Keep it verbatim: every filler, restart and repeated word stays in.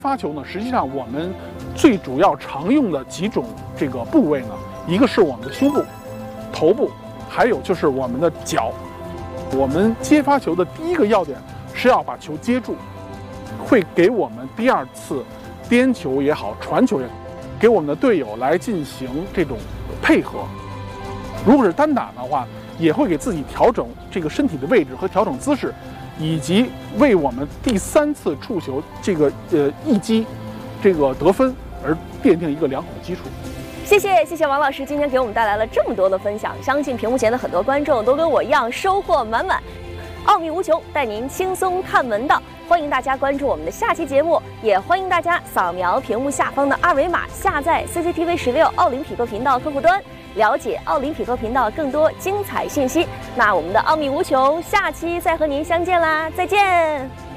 发球呢，实际上我们最主要常用的几种这个部位呢，一个是我们的胸部、头部，还有就是我们的脚。我们接发球的第一个要点是要把球接住，会给我们第二次颠球也好、传球也好，给我们的队友来进行这种配合。如果是单打的话，也会给自己调整这个身体的位置和调整姿势，以及为我们第三次触球这个呃一击这个得分而奠定一个良好的基础。 谢谢谢谢王老师今天给我们带来了这么多的分享，相信屏幕前的很多观众都跟我一样收获满满。奥秘无穷，带您轻松看门道。欢迎大家关注我们的下期节目，也欢迎大家扫描屏幕下方的二维码，下载 C C T V 十六奥林匹克频道客户端，了解奥林匹克频道更多精彩信息。那我们的奥秘无穷，下期再和您相见啦，再见。